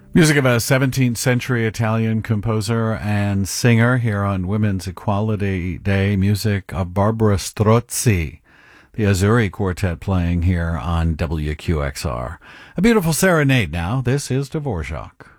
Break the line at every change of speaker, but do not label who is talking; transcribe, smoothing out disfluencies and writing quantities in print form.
Music of a 17th century Italian composer and singer here on Women's Equality Day. Music of Barbara Strozzi, the Azzurri Quartet playing here on WQXR. A beautiful serenade now. This is Dvorak.